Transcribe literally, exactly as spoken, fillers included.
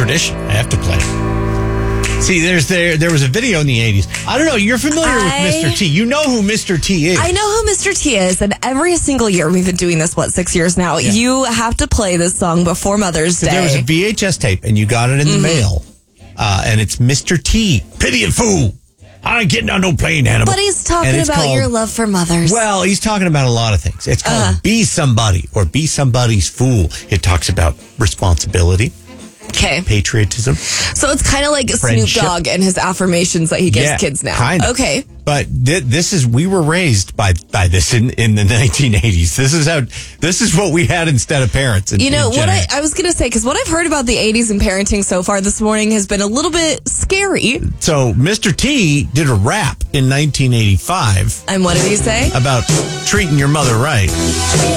British. I have to play. See, there's there there was a video in the eighties. I don't know. You're familiar I, with Mister T. You know who Mister T is. I know who Mister T is, and every single year, we've been doing this, what, six years now, yeah. you have to play this song before Mother's Day. There was a V H S tape, and you got it in the mm-hmm. mail, uh, and it's Mister T. Pity and fool. I ain't getting on no plane, Hannibal. But he's talking about called, your love for mothers. Well, he's talking about a lot of things. It's called uh-huh. Be Somebody or Be Somebody's Fool. It talks about responsibility. Okay. Patriotism. So it's kind of like Friendship. Snoop Dogg and his affirmations that he gives yeah, kids now. Kind of. Okay. But th- this is, we were raised by by this in, in the nineteen eighties. This is how, this is what we had instead of parents. In, you know, what I, I was going to say, because what I've heard about the eighties and parenting so far this morning has been a little bit scary. So Mister T did a rap in nineteen eighty-five. And what did he say? About treating your mother right.